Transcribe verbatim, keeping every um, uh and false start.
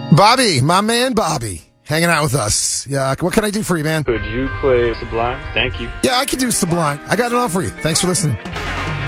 Bobby, my man Bobby, hanging out with us. Yeah, what can I do for you, man? Could you play Sublime? Thank you. Yeah, I can do Sublime. I got it all for you. Thanks for listening.